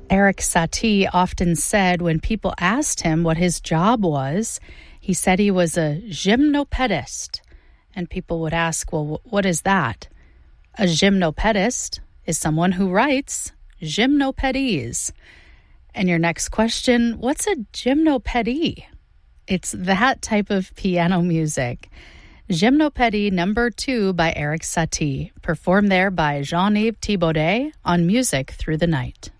Eric Satie often said when people asked him what his job was, he said he was a gymnopedist. And people would ask, well, what is that? A gymnopedist is someone who writes gymnopedie. And your next question, what's a gymnopedie? It's that type of piano music. Gymnopedie No. 2 by Eric Satie, performed there by Jean-Yves Thibaudet on Music Through the Night.